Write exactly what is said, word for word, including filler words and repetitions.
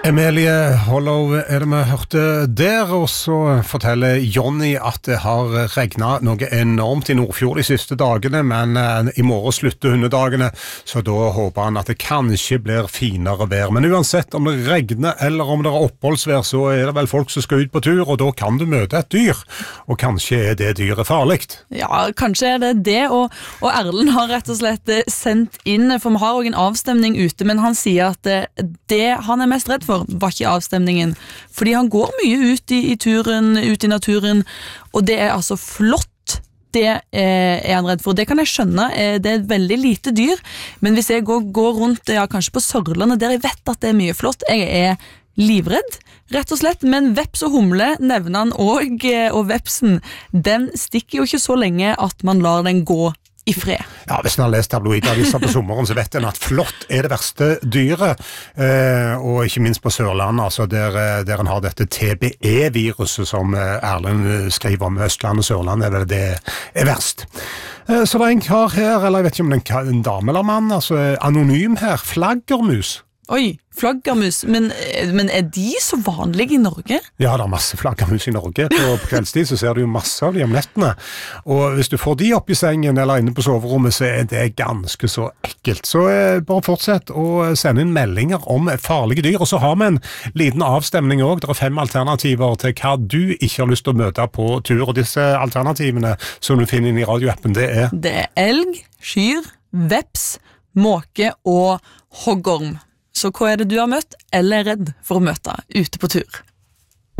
Emilie Hollow er det vi hørte der, og så forteller Jonny at det har regnet noe enormt i Nordfjord de siste dagene, men eh, i morgen slutter hundedagene, så da håper han at det kanskje blir finere vær. Men uansett om det regner eller om det er oppholdsvær, så er det vel folk som skal ut på tur, og da kan du møte et dyr, og kanskje er det dyret farligt. Ja, kanskje er det det, og, og Erlend har rett og slett sendt inn, for vi har også en avstemning ute, men han sier at det, det han er mest redd for var ikke avstemningen, fordi han går mye ut i, i turen, ut i naturen, og det er altså flott. Det eh, er han redd for. Det kan jeg skjønne, eh, det er et veldig lite dyr, men hvis jeg går, går rundt, ja, kanskje på Sørlandet, der jeg vet at det er mye flott, jeg er livredd, rett og slett, men veps og humle nevner han og, og vepsen, den stikker jo ikke så lenge at man lar den gå i fred. Ja, hvis man har lest tabloidaviser på sommeren, så vet en at flått er det verste dyret, eh, og ikke minst på Sørlandet, altså der, der en har dette T B E-viruset som Erlend skriver om Østland og Sørlandet, er det er verst. Eh, så det er en kar her, eller jeg vet ikke om det er en dame eller mann, altså anonym her, flaggermus. Oi, flaggermus, men, men er de så vanlige i Norge? Ja, det er masse flaggermus i Norge. På, på kveldstid så ser du jo masse av de om nettene. Og hvis du får de opp i sengen eller inne på soverommet, så er det ganske så ekkelt. Så eh, bare fortsett å sende inn meldinger om farlige dyr. Og så har vi en liten avstemning også. Det er fem alternativer til hva du ikke har lyst til å møte på tur. Og disse alternativene som du finner inn i radioappen, det er? Det er elg, kyr, veps, måke og hoggorm. Så hva er det du har møtt, eller er redd for å møte ute på tur?